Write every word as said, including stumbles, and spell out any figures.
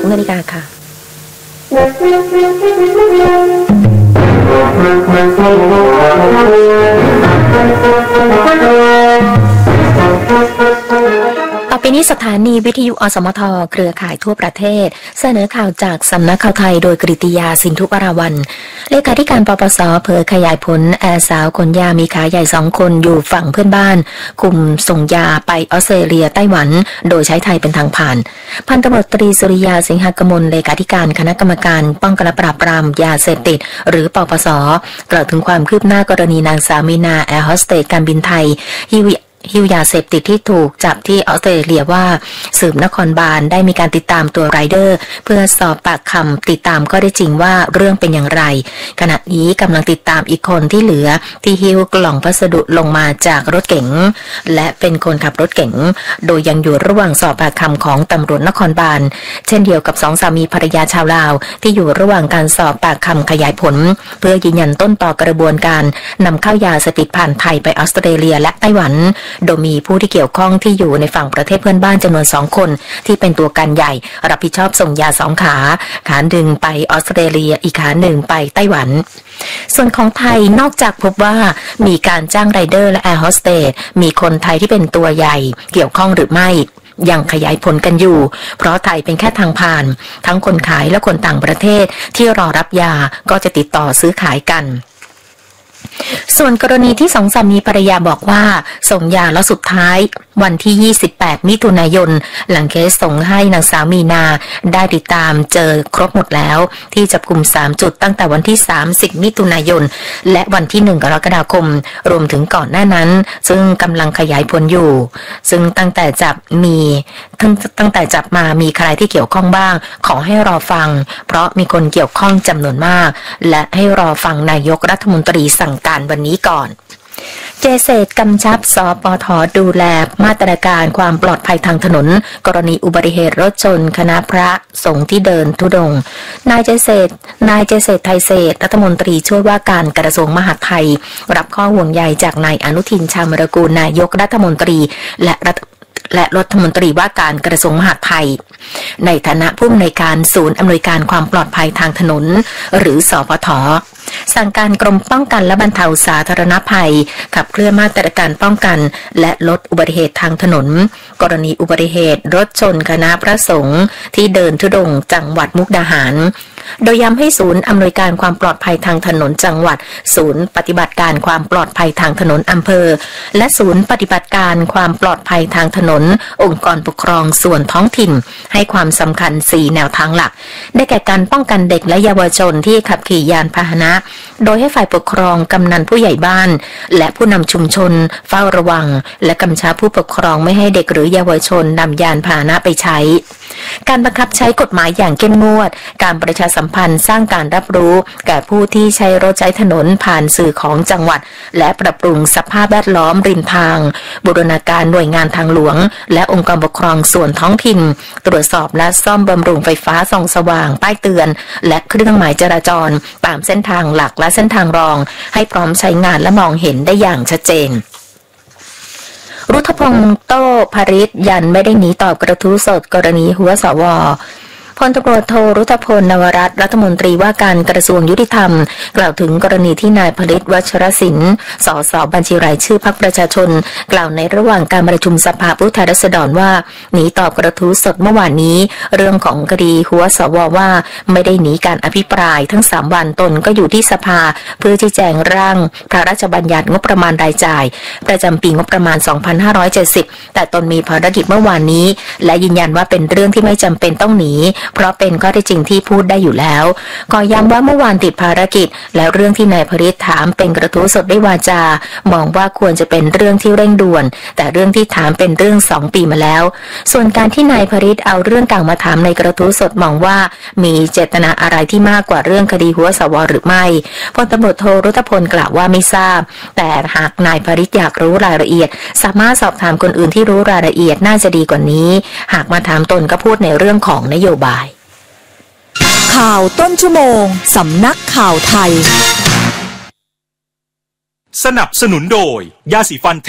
นาฬิกาค่ะต่อไปนี้สถานีวิทยุอสมทเครือข่ายทั่วประเทศเสนอข่าวจากสำนักข่าวไทยโดยกฤติยาสินธุปราวันเลขาธิการปปสเผยขยายผลแอร์สาวขนยามีขาใหญ่สองคนอยู่ฝั่งเพื่อนบ้านคุมส่งยาไปออสเตรเลียไต้หวันโดยใช้ไทยเป็นทางผ่านพันตำรวจตรีสุริยาสิงหกมลเลขาธิการคณะกรรมการป้องกันและปราบปรามยาเสพติดหรือปปสกล่าวถึงความคืบหน้ากรณีนางสาวมีนาแอร์โฮสเตสการบินไทยฮิวิฮิวยาเสพติดที่ถูกจับที่ออสเตรเลียว่าสืบนครบาลได้มีการติดตามตัวไรเดอร์เพื่อสอบปากคำติดตามข้อได้จริงว่าเรื่องเป็นอย่างไรขณะนี้กำลังติดตามอีกคนที่เหลือที่หิ้วกล่องพัสดุลงมาจากรถเก๋งและเป็นคนขับรถเก๋งโดยยังอยู่ระหว่างสอบปากคำของตำรวจนครบาลเช่นเดียวกับสองสามีภรรยาชาวลาวที่อยู่ระหว่างการสอบปากคำขยายผลเพื่อยืนยันต้นต่อกระบวนการนำเข้ายาเสพติดผ่านไทยไปออสเตรเลียและไต้หวันโดยมีผู้ที่เกี่ยวข้องที่อยู่ในฝั่งประเทศเพื่อนบ้านจำนวนสองคนที่เป็นตัวการใหญ่รับผิดชอบส่งยาสองขาขาหนึ่งไปออสเตรเลียอีกขาหนึ่งไปไต้หวันส่วนของไทยนอกจากพบว่ามีการจ้างไรเดอร์และแอร์โฮสเตสมีคนไทยที่เป็นตัวใหญ่เกี่ยวข้องหรือไม่ยังขยายผลกันอยู่เพราะไทยเป็นแค่ทางผ่านทั้งคนขายและคนต่างประเทศที่รอรับยาก็จะติดต่อซื้อขายกันส่วนกรณีที่สองสามีภรรยาบอกว่าส่งยาแล้วสุดท้ายวันที่ยี่สิบแปดมิถุนายนหลังเคสส่งให้นางสาวมีนาได้ติดตามเจอครบหมดแล้วที่จับกุมสามจุดตั้งแต่วันที่สามสิบมิถุนายนและวันที่หนึ่งกรกฎาคมรวมถึงก่อนหน้านั้นซึ่งกำลังขยายผลอยู่ซึ่งตั้งแต่จับมีตั้งตั้งแต่จับมามีใครที่เกี่ยวข้องบ้างขอให้รอฟังเพราะมีคนเกี่ยวข้องจำนวนมากและให้รอฟังนายกรัฐมนตรีสั่งการวันนี้ก่อนเจเษตกำชับสปท.ดูแลมาตรการความปลอดภัยทางถนนกรณีอุบัติเหตุรถชนคณะพระสงฆ์ที่เดินธุดงค์นายเจเษตนายเจเษตไทยเศรษฐ์รัฐมนตรีช่วยว่าการกระทรวงมหาดไทยรับข้อห่วงใยจากนายอนุทินชาญวิรากูลนายกรัฐมนตรีและรัฐและรัฐมนตรีว่าการกระทรวงมหาดไทยในฐานะผู้อำนวยการศูนย์อำนวยการความปลอดภัยทางถนนหรือสปท.สั่งการกรมป้องกันและบรรเทาสาธารณภัยขับเคลื่อนมาตรการป้องกันและลดอุบัติเหตุทางถนนกรณีอุบัติเหตุรถชนคณะพระสงฆ์ที่เดินธุดงค์จังหวัดมุกดาหารโดยย้ำให้ศูนย์อำนวยการความปลอดภัยทางถนนจังหวัดศูนย์ปฏิบัติการความปลอดภัยทางถนนอำเภอและศูนย์ปฏิบัติการความปลอดภัยทางถนนองค์กรปกครองส่วนท้องถิ่นให้ความสำคัญสี่แนวทางหลักได้แก่การป้องกันเด็กและเยาวชนที่ขับขี่ยานพาหนะโดยให้ฝ่ายปกครองกำนันผู้ใหญ่บ้านและผู้นำชุมชนเฝ้าระวังและกำชับผู้ปกครองไม่ให้เด็กหรือเยาวชนนำยานพาหนะไปใช้การบังคับใช้กฎหมายอย่างเข้มงวดการประชาสัมพันธ์สร้างการรับรู้แก่ผู้ที่ใช้รถใช้ถนนผ่านสื่อของจังหวัดและปรับปรุงสภาพแวดล้อมริมทางบูรณาการหน่วยงานทางหลวงและองค์กรปกครองส่วนท้องถิ่นตรวจสอบและซ่อมบำรุงไฟฟ้าส่องสว่างป้ายเตือนและเครื่องหมายจราจรตามเส้นทางหลักและเส้นทางรองให้พร้อมใช้งานและมองเห็นได้อย่างชัดเจนรุทพงษ์โต้ภริษยันไม่ได้หนีตอบกระทู้สดกรณีหัวสวพลตำรวจโทรุทพลนวรัตน์รัฐมนตรีว่าการกระทรวงยุติธรรมกล่าวถึงกรณีที่นายภริษวัชรศิลป์สสบัญชีรายชื่อพรรคประชาชนกล่าวในระหว่างการประชุมสภาผู้แทนราษฎรว่าหนีตอบกระทู้สดเมื่อวานนี้เรื่องของคดีหัวสวว่าไม่ได้หนีการอภิปรายทั้งสามวันตนก็อยู่ที่สภาเพื่อชี้แจงร่างพระราชบัญญัติงบประมาณรายจ่ายประจำปีงบประมาณสองพันห้าร้อยเจ็ดสิบแต่ตนมีภารกิจเมื่อวานนี้และยืนยันว่าเป็นเรื่องที่ไม่จำเป็นต้องหนีเพราะเป็นข้อเท็จจริงที่พูดได้อยู่แล้วก็ย้ำว่าเมื่อวานติดภารกิจแล้วเรื่องที่นายภริษถามเป็นกระทู้สดด้วยวาจามองว่าควรจะเป็นเรื่องที่เร่งด่วนแต่เรื่องที่ถามเป็นเรื่องสองปีมาแล้วส่วนการที่นายภริษเอาเรื่องเก่ามาถามในกระทู้สดมองว่ามีเจตนาอะไรที่มากกว่าเรื่องคดีหัวสวหรือไม่พลตำรวจโทรุทพลกล่าวว่าไม่ทราบแต่หากนายภริษอยากรู้รายละเอียดสามารถสอบถามคนอื่นที่รู้รายละเอียดน่าจะดีกว่านี้หากมาถามตนก็พูดในเรื่องของนโยบายข่าวต้นชั่วโมงสำนักข่าวไทยสนับสนุนโดยยาสีฟัน